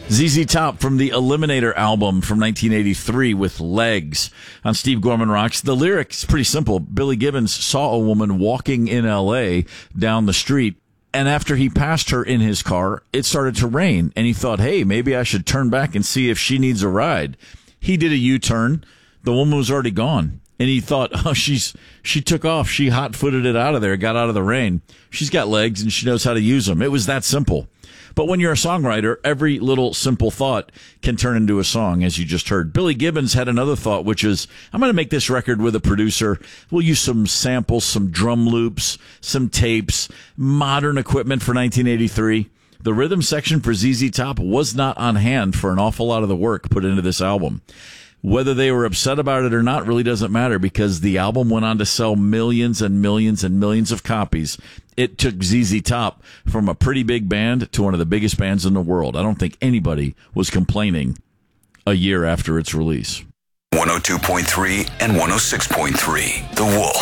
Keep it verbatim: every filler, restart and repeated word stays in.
Z Z Top from the Eliminator album from nineteen eighty-three with Legs on Steve Gorman Rocks. The lyrics, pretty simple. Billy Gibbons saw a woman walking in L A down the street, and after he passed her in his car, it started to rain, and he thought, hey, maybe I should turn back and see if she needs a ride. He did a U-turn. The woman was already gone, and he thought, oh, she's she took off. She hot-footed it out of there, got out of the rain. She's got legs, and she knows how to use them. It was that simple. But when you're a songwriter, every little simple thought can turn into a song, as you just heard. Billy Gibbons had another thought, which is, I'm going to make this record with a producer. We'll use some samples, some drum loops, some tapes, modern equipment for nineteen eighty-three. The rhythm section for Z Z Top was not on hand for an awful lot of the work put into this album. Whether they were upset about it or not really doesn't matter, because the album went on to sell millions and millions and millions of copies. It took Z Z Top from a pretty big band to one of the biggest bands in the world. I don't think anybody was complaining a year after its release. one oh two point three and one oh six point three, The Wolf.